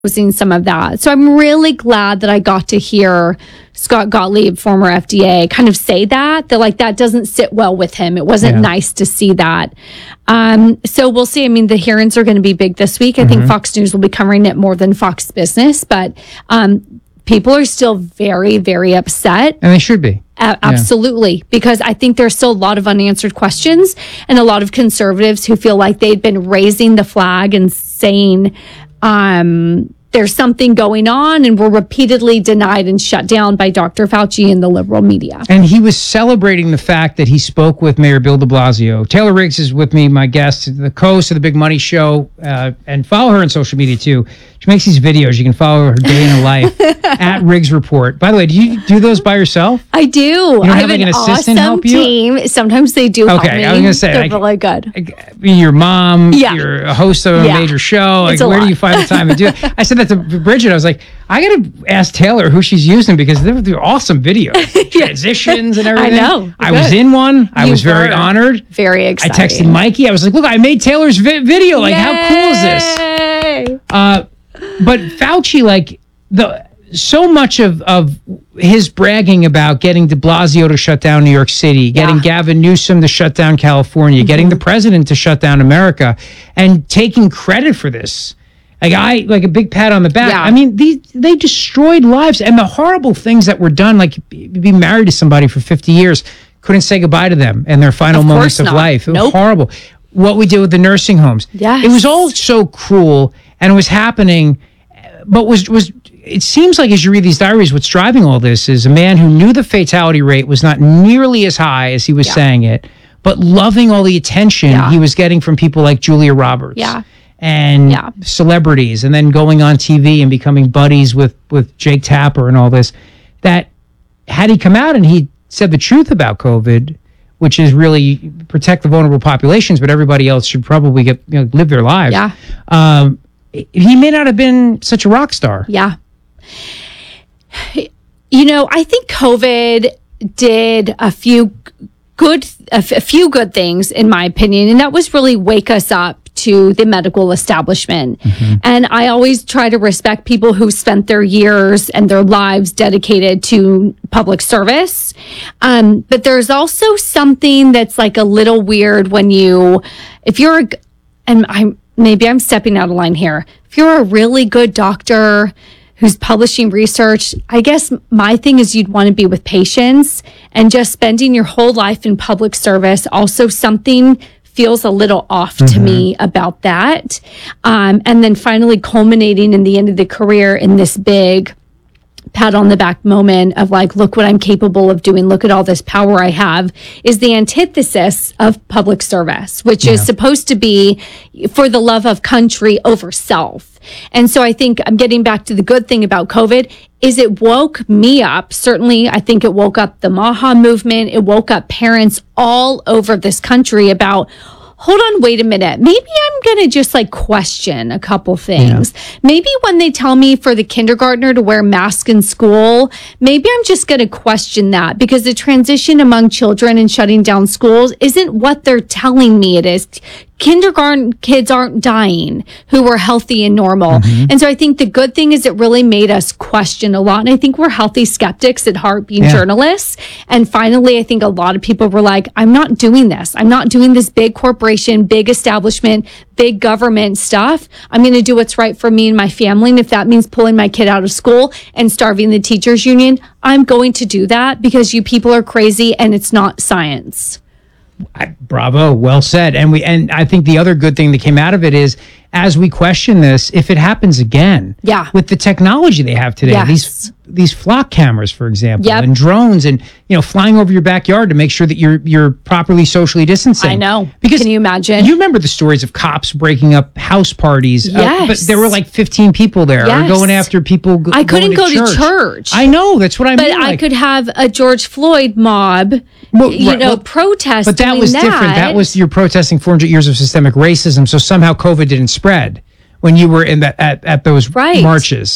exposing some of that. So I'm really glad that I got to hear Scott Gottlieb, former FDA, kind of say that like that doesn't sit well with him. It wasn't nice to see that. So we'll see. I mean, the hearings are going to be big this week. I think Fox News will be covering it more than Fox Business, but people are still very, very upset. And they should be. Absolutely. Because I think there's still a lot of unanswered questions and a lot of conservatives who feel like they've been raising the flag and saying, there's something going on, and were repeatedly denied and shut down by Dr. Fauci and the liberal media. And he was celebrating the fact that he spoke with Mayor Bill de Blasio. Taylor Riggs is with me, my guest, the co-host of The Big Money Show, and follow her on social media too. She makes these videos. You can follow her day in the life at Riggs Report. By the way, do you do those by yourself? I do. You don't have like an assistant help you? Team. Sometimes they do help me. Okay, I was going to say. They're really good. Your mom, you're a host of a major show. Like, where do you find the time to do it? I said that to Bridget. I was like, I got to ask Taylor who she's using because they're awesome videos. Transitions and everything. I know. I was in one. I was very honored. Very excited. I texted Mikey. I was like, look, I made Taylor's video. Like, how cool is this? But Fauci, like, so much of his bragging about getting de Blasio to shut down New York City, getting Gavin Newsom to shut down California, getting the president to shut down America, and taking credit for this. Like a big pat on the back. I mean, they destroyed lives, and the horrible things that were done, like be married to somebody for 50 years, couldn't say goodbye to them in their final moments of life. It was horrible. What we did with the nursing homes. It was all so cruel, and it was happening, but it seems like as you read these diaries, what's driving all this is a man who knew the fatality rate was not nearly as high as he was saying it, but loving all the attention he was getting from people like Julia Roberts. And celebrities, and then going on TV and becoming buddies with Jake Tapper and all this, that had he come out and he said the truth about COVID, which is really protect the vulnerable populations, but everybody else should probably live their lives. He may not have been such a rock star. I think COVID did a few good things, in my opinion, and that was really wake us up to the medical establishment. And I always try to respect people who spent their years and their lives dedicated to public service. But there's also something that's like a little weird maybe I'm stepping out of line here. If you're a really good doctor who's publishing research, I guess my thing is you'd want to be with patients, and just spending your whole life in public service. Also, something feels a little off to me about that. And then finally culminating in the end of the career in this big pat on the back moment of like, look what I'm capable of doing. Look at all this power I have, is the antithesis of public service, which is supposed to be for the love of country over self. And so I think I'm getting back to the good thing about COVID is it woke me up. Certainly, I think it woke up the MAHA movement. It woke up parents all over this country about, hold on, wait a minute. Maybe I'm going to just like question a couple things. Maybe when they tell me for the kindergartner to wear masks in school, maybe I'm just going to question that, because the transition among children and shutting down schools isn't what they're telling me it is. Kindergarten kids aren't dying who were healthy and normal. And so I think the good thing is it really made us question a lot. And I think we're healthy skeptics at heart, being journalists. And finally, I think a lot of people were like, I'm not doing this. I'm not doing this big corporation, big establishment, big government stuff. I'm going to do what's right for me and my family. And if that means pulling my kid out of school and starving the teachers union, I'm going to do that, because you people are crazy and it's not science. Bravo, well said. And I think the other good thing that came out of it is, as we question this, if it happens again, with the technology they have today, these flock cameras, for example, and drones, and flying over your backyard to make sure that you're properly socially distancing. I know. Because can you imagine? You remember the stories of cops breaking up house parties, but there were like 15 people there, or going after people. I couldn't go to church. I know, that's what I mean. But I could have a George Floyd mob, protest. But that was different. That was, you're protesting 400 years of systemic racism. So somehow COVID didn't spread when you were in at those marches.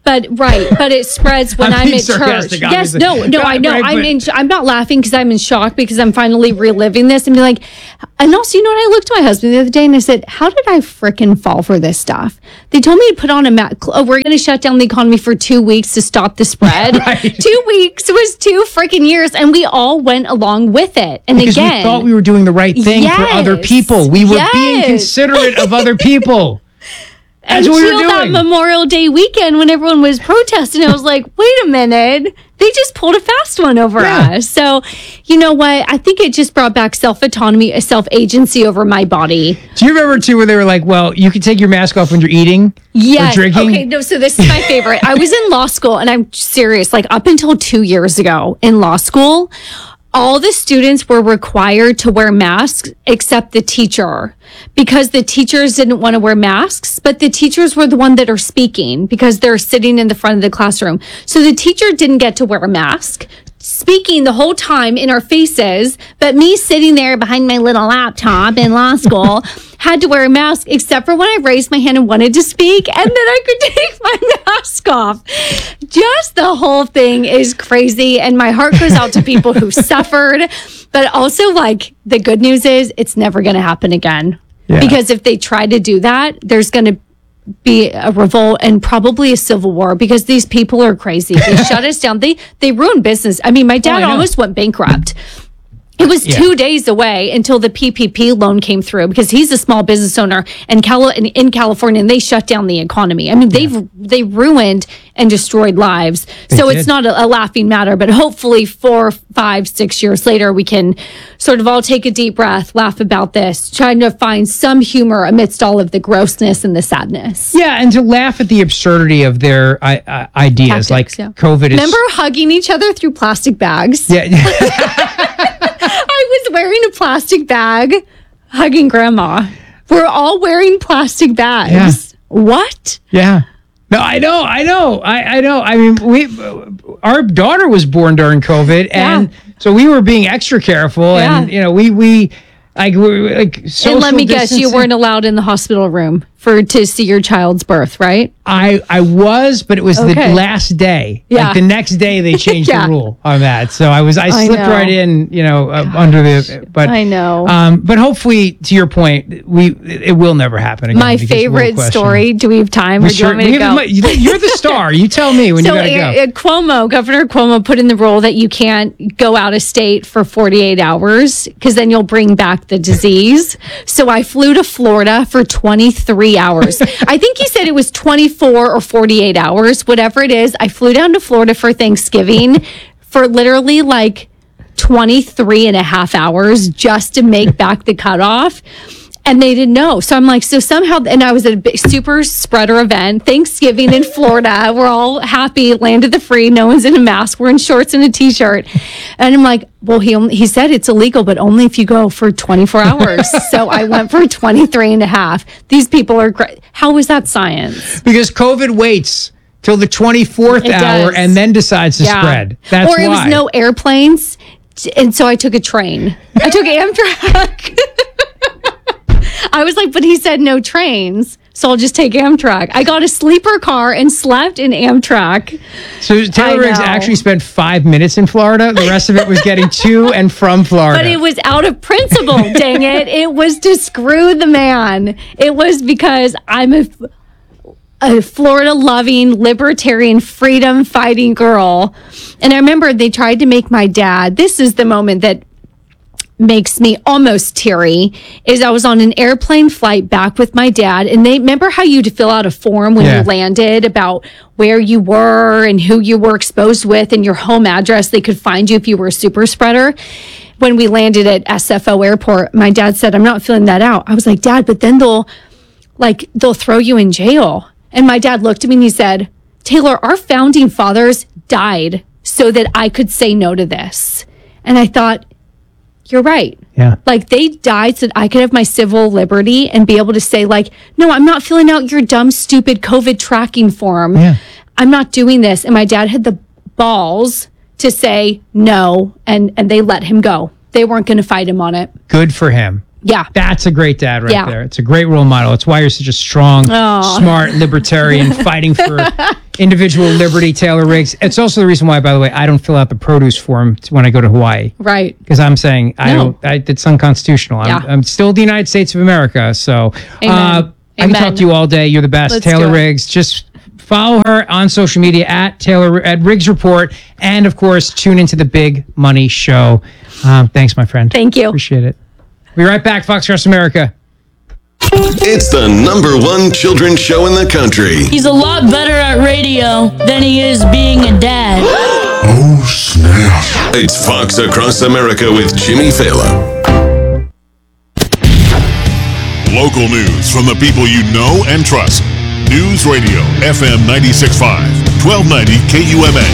But it spreads when I'm being at church. sarcastic, Yes, obviously. no, I know. Right, I'm not laughing because I'm in shock because I'm finally reliving this and be like, and also, you know what? I looked at my husband the other day and I said, how did I frickin' fall for this stuff? They told me to put on a mask. Oh, we're going to shut down the economy for 2 weeks to stop the spread. Right. 2 weeks was 2 freaking years, and we all went along with it. And Because again, we thought we were doing the right thing for other Yes. people. We were being Yes. considerate of other people. That's what we were until that doing. Memorial Day weekend when everyone was protesting, I was like, wait a minute. They just pulled a fast one over Yeah. us. So, you know what? I think it just brought back self-autonomy, self-agency over my body. Do you remember too where they were like, well, you can take your mask off when you're eating Yes. or drinking? Okay, no, so this is my favorite. I was in law school, and I'm serious, like up until 2 years ago in law school, all the students were required to wear masks except the teacher, because the teachers didn't want to wear masks, but the teachers were the one that are speaking because they're sitting in the front of the classroom. So the teacher didn't get to wear a mask, speaking the whole time in our faces, but me sitting there behind my little laptop in law school had to wear a mask, except for when I raised my hand and wanted to speak, and then I could take my mask off. Just the whole thing is crazy, and my heart goes out to people who suffered, but also, like, the good news is it's never going to happen again. Yeah. Because if they try to do that, there's going to be a revolt and probably a civil war, because these people are crazy. They shut us down. They ruined business. I mean, my dad I know. almost went bankrupt. It was Yeah. 2 days away until the PPP loan came through, because he's a small business owner in California, and they shut down the economy. I mean, they ruined and destroyed lives. So did. it's not a laughing matter, but hopefully 4, 5, 6 years later, we can sort of all take a deep breath, laugh about this, trying to find some humor amidst all of the grossness and the sadness. Yeah, and to laugh at the absurdity of their ideas, Tactics, like yeah. COVID is. Remember hugging each other through plastic bags? Yeah, I was wearing a plastic bag, hugging grandma. We're all wearing plastic bags. What? yeah. No, I know. I know. I mean, our daughter was born during COVID, and so we were being extra careful, and Yeah. we like social And let me guess, you distancing. weren't allowed in the hospital room to see your child's birth, right? I was, but it was the Okay. last day. Yeah. Like the next day they changed Yeah. the rule on that. So I slipped know. right in, under the, but I know. But hopefully, to your point, it will never happen again. My because we'll favorite question- story. Do we have time, or do you want me to go? You're the star. You tell me when So you gotta go. Governor Cuomo put in the rule that you can't go out of state for 48 hours because then you'll bring back the disease. So I flew to Florida for 23 hours. I think he said it was 24 or 48 hours, whatever it is. I flew down to Florida for Thanksgiving for literally like 23 and a half hours just to make back the cutoff. And they didn't know. So I'm like, so somehow, and I was at a big super spreader event, Thanksgiving in Florida. We're all happy, landed the free. No one's in a mask. We're in shorts and a t-shirt. And I'm like, well, he said it's illegal, but only if you go for 24 hours. So I went for 23 and a half. These people are great. How is that science? Because COVID waits till the 24th It hour does. and then decides to spread. That's or it why. was no airplanes. And so I took a train. I took Amtrak. I was like, but he said no trains, so I'll just take Amtrak. I got a sleeper car and slept in Amtrak. So Taylor Riggs know. actually spent 5 minutes in Florida. The rest of it was getting to and from Florida. But it was out of principle, dang it. It was to screw the man. It was because I'm a Florida-loving, libertarian, freedom-fighting girl. And I remember they tried to make my dad, this is the moment that makes me almost teary, is I was on an airplane flight back with my dad, and they remember how you'd fill out a form when Yeah. you landed about where you were and who you were exposed with and your home address. They could find you if you were a super spreader. When we landed at SFO airport, my dad said, I'm not filling that out. I was like, Dad, but then they'll throw you in jail. And my dad looked at me and he said, Taylor, our founding fathers died so that I could say no to this. And I thought, you're right. Yeah. Like, they died so that I could have my civil liberty and be able to say, like, no, I'm not filling out your dumb, stupid COVID tracking form. Yeah. I'm not doing this. And my dad had the balls to say no, and they let him go. They weren't going to fight him on it. Good for him. Yeah. That's a great dad right Yeah. there. It's a great role model. It's why you're such a strong, smart libertarian fighting for individual liberty, Taylor Riggs. It's also the reason why, by the way, I don't fill out the produce form when I go to Hawaii. Right. Because I'm saying it's unconstitutional. I'm still the United States of America. So I can talk to you all day. You're the best. Let's Taylor do it. Riggs. Just follow her on social media at Riggs Report. And of course, tune into the Big Money Show. Thanks, my friend. Thank you. Appreciate it. We'll be right back. Fox Across America. It's the #1 children's show in the country. He's a lot better at radio than he is being a dad. Oh, snap. It's Fox Across America with Jimmy Fallon. Local news from the people you know and trust. News Radio, FM 96.5, 1290 KUMA.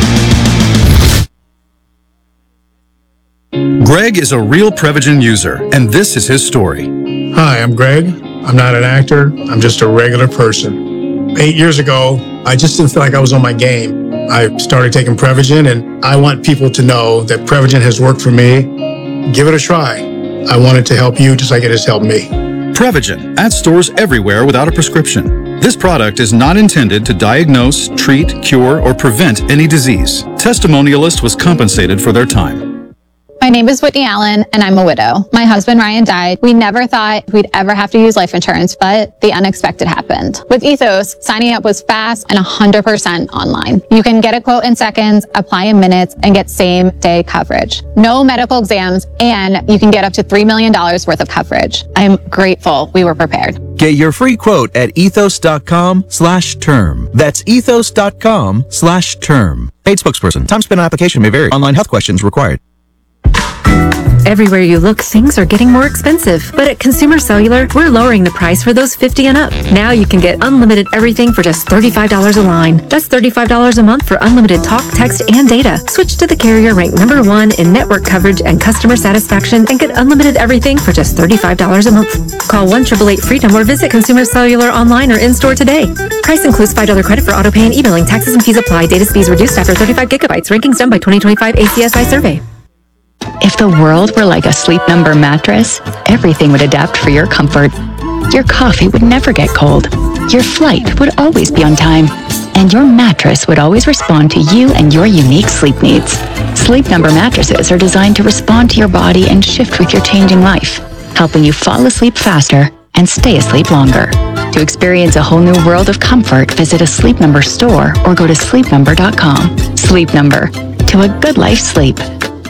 Greg is a real Prevagen user, and this is his story. Hi, I'm Greg. I'm not an actor. I'm just a regular person. 8 years ago, I just didn't feel like I was on my game. I started taking Prevagen, and I want people to know that Prevagen has worked for me. Give it a try. I want it to help you just like it has helped me. Prevagen at stores everywhere without a prescription. This product is not intended to diagnose, treat, cure, or prevent any disease. Testimonialist was compensated for their time. My name is Whitney Allen, and I'm a widow. My husband, Ryan, died. We never thought we'd ever have to use life insurance, but the unexpected happened. With Ethos, signing up was fast and 100% online. You can get a quote in seconds, apply in minutes, and get same-day coverage. No medical exams, and you can get up to $3 million worth of coverage. I am grateful we were prepared. Get your free quote at ethos.com/term. That's ethos.com/term. Paid spokesperson. Time spent on application may vary. Online health questions required. Everywhere you look, things are getting more expensive. But at Consumer Cellular, we're lowering the price for those 50 and up. Now you can get unlimited everything for just $35 a line. That's $35 a month for unlimited talk, text, and data. Switch to the carrier ranked #1 in network coverage and customer satisfaction and get unlimited everything for just $35 a month. Call 1-888-FREEDOM or visit Consumer Cellular online or in-store today. Price includes $5 credit for auto pay and e-billing. Taxes and fees apply. Data speeds reduced after 35 gigabytes. Rankings done by 2025 ACSI survey. If the world were like a Sleep Number mattress, everything would adapt for your comfort. Your coffee would never get cold. Your flight would always be on time. And your mattress would always respond to you and your unique sleep needs. Sleep Number mattresses are designed to respond to your body and shift with your changing life, helping you fall asleep faster and stay asleep longer. To experience a whole new world of comfort, visit a Sleep Number store or go to sleepnumber.com. Sleep Number. To a good life sleep.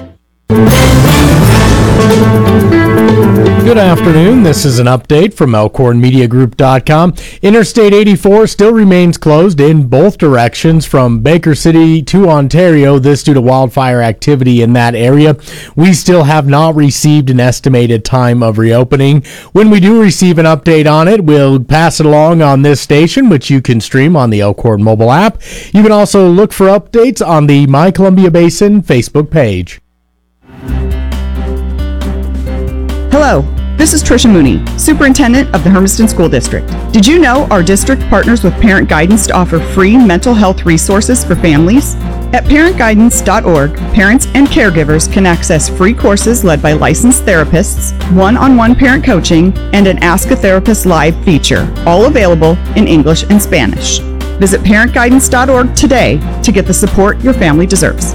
Good afternoon. This is an update from ElkhornMediaGroup.com. Interstate 84 still remains closed in both directions from Baker City to Ontario, this due to wildfire activity in that area. We still have not received an estimated time of reopening. When we do receive an update on it, we'll pass it along on this station, which you can stream on the Elkhorn mobile app. You can also look for updates on the My Columbia Basin Facebook page. Hello, this is Tricia Mooney, Superintendent of the Hermiston School District. Did you know our district partners with Parent Guidance to offer free mental health resources for families? At parentguidance.org, parents and caregivers can access free courses led by licensed therapists, one-on-one parent coaching, and an Ask a Therapist Live feature, all available in English and Spanish. Visit parentguidance.org today to get the support your family deserves.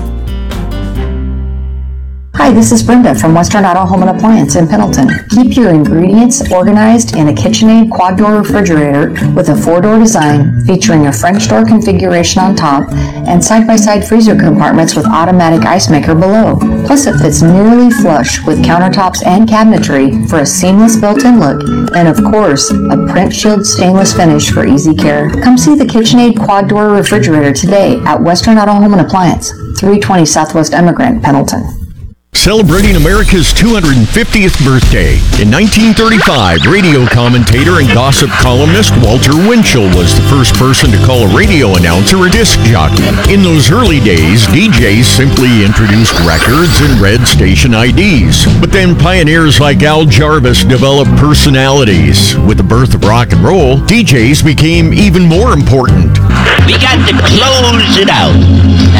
Hi, this is Brenda from Western Auto Home and Appliance in Pendleton. Keep your ingredients organized in a KitchenAid quad door refrigerator with a 4-door design featuring a French door configuration on top and side-by-side freezer compartments with automatic ice maker below. Plus it fits nearly flush with countertops and cabinetry for a seamless built-in look and of course a print shield stainless finish for easy care. Come see the KitchenAid quad door refrigerator today at Western Auto Home and Appliance, 320 Southwest Emigrant, Pendleton. Celebrating America's 250th birthday. In 1935, radio commentator and gossip columnist Walter Winchell was the first person to call a radio announcer a disc jockey. In those early days, DJs simply introduced records and read station IDs. But then pioneers like Al Jarvis developed personalities. With the birth of rock and roll, DJs became even more important. We got to close it out.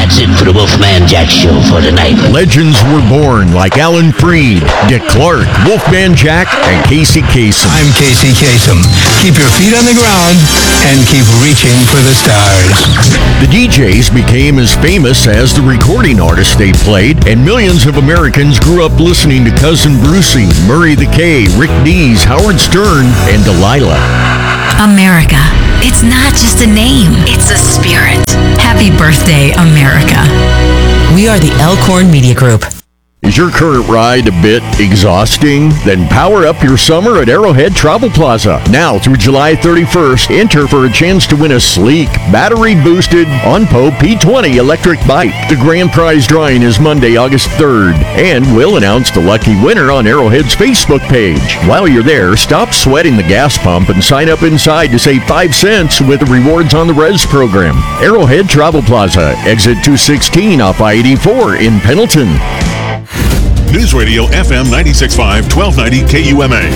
That's it for the Wolfman Jack Show for tonight. Legends were born like Alan Freed, Dick Clark, Wolfman Jack, and Casey Kasem. I'm Casey Kasem. Keep your feet on the ground and keep reaching for the stars. The DJs became as famous as the recording artists they played, and millions of Americans grew up listening to Cousin Brucey, Murray the K, Rick Dees, Howard Stern, and Delilah. America. It's not just a name, it's a spirit. Happy birthday, America. We are the Elkhorn Media Group. Is your current ride a bit exhausting? Then power up your summer at Arrowhead Travel Plaza. Now through July 31st, enter for a chance to win a sleek, battery-boosted OnPo P20 electric bike. The grand prize drawing is Monday, August 3rd, and we'll announce the lucky winner on Arrowhead's Facebook page. While you're there, stop sweating the gas pump and sign up inside to save 5 cents with the Rewards on the Res program. Arrowhead Travel Plaza, exit 216 off I-84 in Pendleton. News Radio FM 96.5, 1290 KUMA.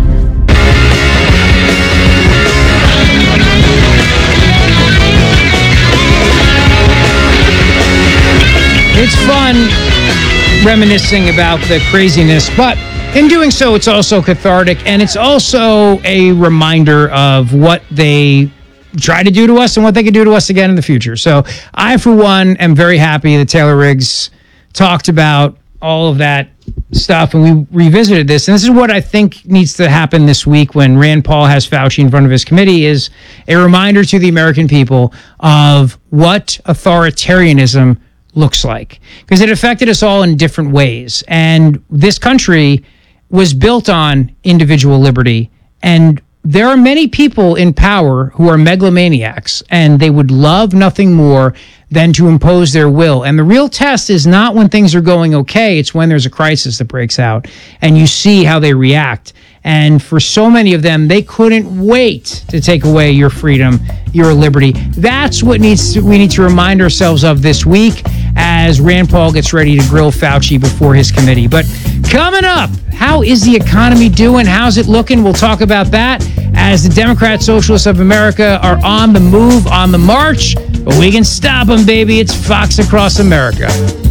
It's fun reminiscing about the craziness, but in doing so, it's also cathartic, and it's also a reminder of what they try to do to us and what they can do to us again in the future. So I, for one, am very happy that Taylor Riggs talked about all of that stuff, and we revisited this. And this is what I think needs to happen this week when Rand Paul has Fauci in front of his committee, is a reminder to the American people of what authoritarianism looks like. Because it affected us all in different ways. And this country was built on individual liberty. And there are many people in power who are megalomaniacs, and they would love nothing more than to impose their will. And the real test is not when things are going okay, it's when there's a crisis that breaks out, and you see how they react. And for so many of them, they couldn't wait to take away your freedom, your liberty. That's what we need to remind ourselves of this week as Rand Paul gets ready to grill Fauci before his committee. But coming up, how is the economy doing? How's it looking? We'll talk about that as the Democrat Socialists of America are on the move, on the march. But we can stop them, baby. It's Fox Across America.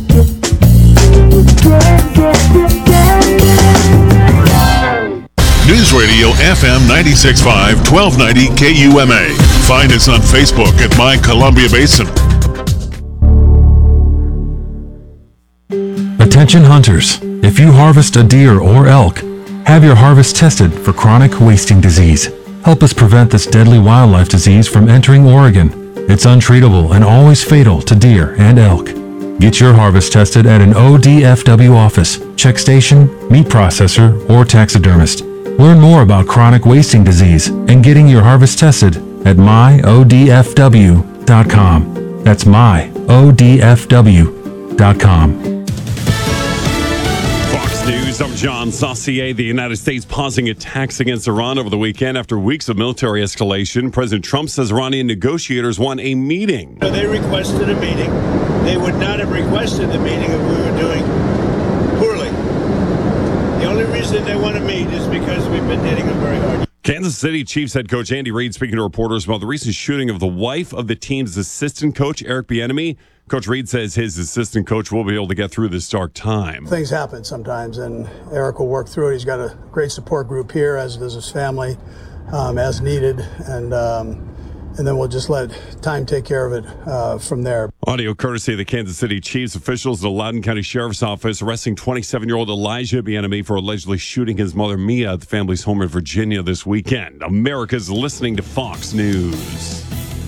News Radio FM 96.5, 1290 KUMA. Find us on Facebook at My Columbia Basin. Attention hunters, if you harvest a deer or elk, have your harvest tested for chronic wasting disease. Help us prevent this deadly wildlife disease from entering Oregon. It's untreatable and always fatal to deer and elk. Get your harvest tested at an ODFW office, check station, meat processor, or taxidermist. Learn more about chronic wasting disease and getting your harvest tested at myodfw.com. That's myodfw.com. Fox News, I'm John Saucier. The United States pausing attacks against Iran over the weekend after weeks of military escalation. President Trump says Iranian negotiators want a meeting. They requested a meeting. They would not have requested the meeting if we were doing poorly. The only reason they want to meet is because we've been hitting them very hard. Kansas City Chiefs head coach Andy Reid speaking to reporters about the recent shooting of the wife of the team's assistant coach, Eric Bieniemy. Coach Reid says his assistant coach will be able to get through this dark time. Things happen sometimes, and Eric will work through it. He's got a great support group here, as does his family, as needed, and then we'll just let time take care of it from there. Audio courtesy of the Kansas City Chiefs. Officials at the Loudoun County Sheriff's Office arresting 27-year-old Elijah Bieniemy for allegedly shooting his mother Mia at the family's home in Virginia this weekend. America's listening to Fox News.